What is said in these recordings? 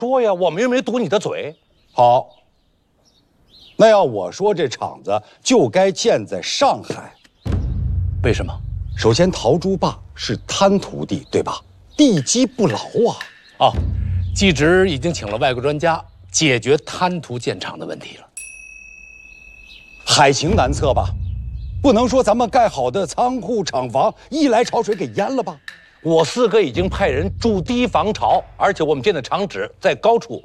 说呀，我们又没堵你的嘴。 好，那要我说，这厂子就该建在上海。 为什么？ 首先，陶朱坝是滩涂地，对吧？地基不牢啊。 哦，季直已经请了外国专家解决滩涂建厂的问题了。 海情难测吧？不能说咱们盖好的仓库厂房一来潮水给淹了吧？ 我四哥已经派人筑堤防潮，而且我们建的厂址在高处。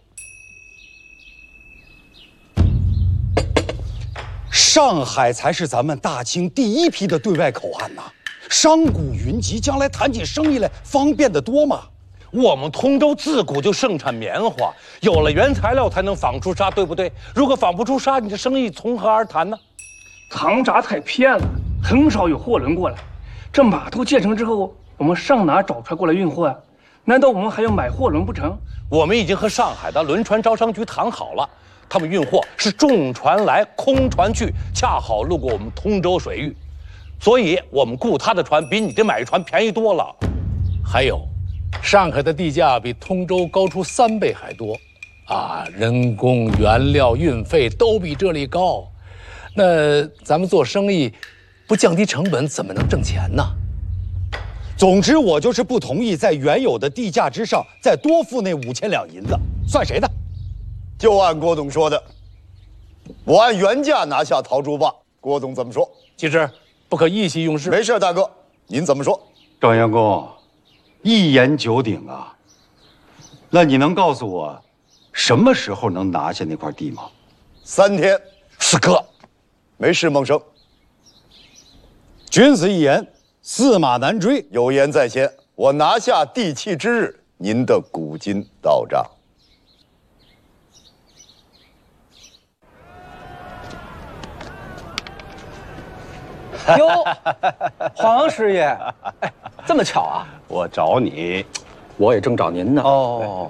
上海才是咱们大清第一批的对外口岸呐，商贾云集，将来谈起生意来方便得多嘛。 我们通州自古就盛产棉花，有了原材料才能纺出纱，对不对？如果纺不出纱，你的生意从何而谈呢？ 唐闸太偏了，很少有货轮过来。这码头建成之后，我们上哪找船过来运货啊？难道我们还要买货轮不成？ 我们已经和上海的轮船招商局谈好了，他们运货是重船来，空船去，恰好路过我们通州水域，所以我们雇他的船比你的买船便宜多了。还有，上海的地价比通州高出3倍还多，人工、原料、运费都比这里高。那咱们做生意，不降低成本，怎么能挣钱呢？ 总之，我就是不同意在原有的地价之上再多付那5000两银子，算谁的？ 就按郭总说的，我按原价拿下陶朱坝。郭总怎么说？ 其实不可意气用事。 没事，大哥，您怎么说？ 张员公，一言九鼎啊。那你能告诉我，什么时候能拿下那块地吗 ？3天。 四哥， 没事，孟生。 君子一言，驷马难追。 有言在先，我拿下地契之日，您的古金到账。 哟，黄师爷，哎，这么巧啊！ 我找你， 我也正找您呢。 哦，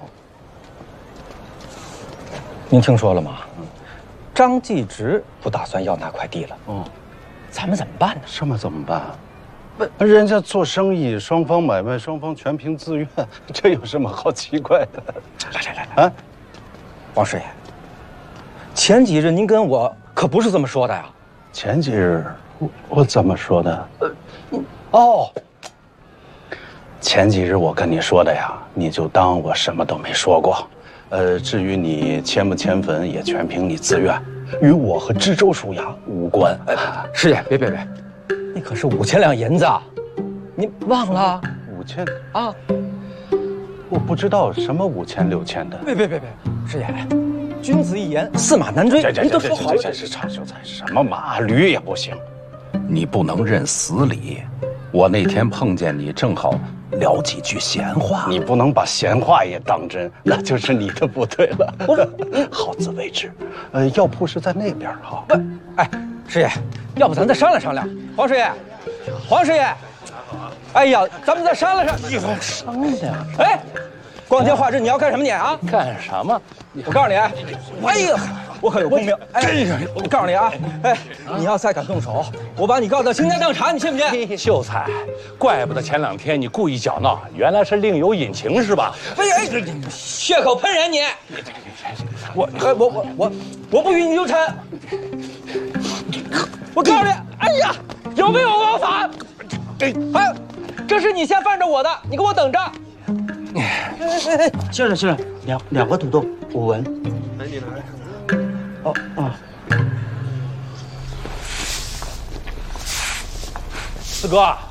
您听说了吗？张继直不打算要那块地了。咱们怎么办呢？ 什么怎么办？不，人家做生意，双方买卖双方全凭自愿，这有什么好奇怪的？ 来啊，黄师爷，前几日您跟我可不是这么说的呀。 前几日我怎么说的？前几日我跟你说的呀，你就当我什么都没说过。至于你迁不迁坟，也全凭你自愿，与我和知州署衙无关。 师爷，别，那可是5000两银子啊，你忘了 ？5000 啊？ 我不知道什么5000、6000的。 别，师爷，君子一言，驷马难追。您都说好了， 这是长秀才，什么马驴也不行。你不能认死理。我那天碰见你，正好聊几句闲话。你不能把闲话也当真，那就是你的不对了。好自为之。药铺是在那边哈。 不，哎，师爷，要不咱再商量商量？黄师爷，哎呀，咱们再商量商量。 商量？ 哎，光天化日你要干什么你啊？ 干什么？ 我告诉你，哎呀，我可有功名。哎，我告诉你啊，哎，你要再敢动手，我把你告到倾家荡产，你信不信？ 秀才，怪不得前2天你故意搅闹，原来是另有隐情是吧？ 哎，血口喷人你！我不与你纠缠。我告诉你，哎呀，有没有王法？哎，这是你先犯着我的，你给我等着。 先生，两个土豆，5文。来，你来。 四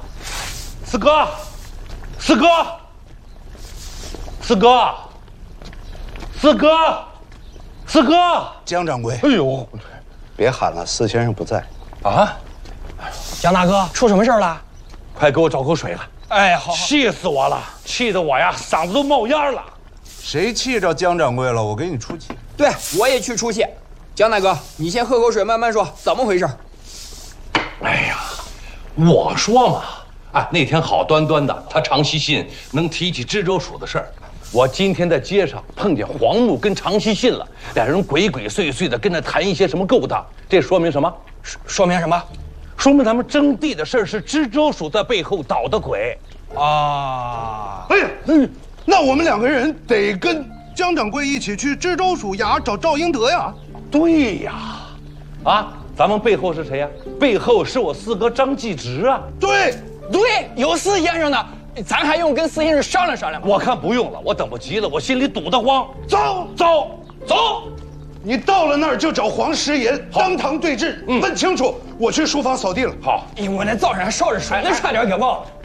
哥！ 江掌柜， 哎呦， 别喊了，4先生不在。 啊！ 江大哥，出什么事了？ 快给我找口水来！ 哎，好， 气死我了，气得我呀嗓子都冒烟了。 谁气着江掌柜了？我给你出气。 对，我也去出气。江大哥，你先喝口水，慢慢说，怎么回事？ 哎呀，我说嘛，那天好端端的，他常希信能提起知州署的事儿。我今天在街上碰见黄木跟常希信了，两人鬼鬼祟祟的跟着谈一些什么勾当，这说明什么？ 说明什么？ 说明咱们征地的事儿是知州署在背后捣的鬼。 啊！ 哎呀，那我们2个人得跟江掌柜一起去知州署衙找赵英德呀。 对呀，啊，咱们背后是谁呀？背后是我四哥张继直啊。 对， 有四先生呢，咱还用跟四先生商量商量吗？ 我看不用了，我等不及了，我心里堵得慌。 走，你到了那儿就找黄师爷当堂对质，问清楚。我去书房扫地了。 好， 我那灶上还烧着水呢，差点给忘了。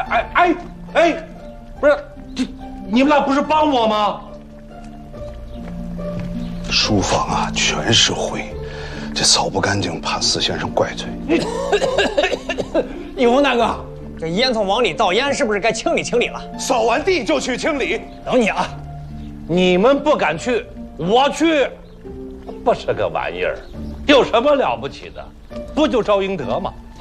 不是，这你们俩不是帮我吗？ 书房啊，全是灰，这扫不干净，怕四先生怪罪。 永红大哥，这烟囱往里倒烟，是不是该清理清理了？ 扫完地就去清理。 等你啊！ 你们不敢去，我去。不是个玩意儿，有什么了不起的？不就赵英德吗？